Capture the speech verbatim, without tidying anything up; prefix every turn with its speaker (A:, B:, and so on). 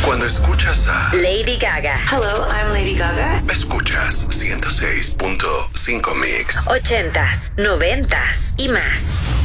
A: Cuando escuchas a
B: Lady Gaga.
C: Hello, I'm Lady Gaga.
A: Escuchas ciento seis punto cinco Mix.
B: Ochentas, noventas y más.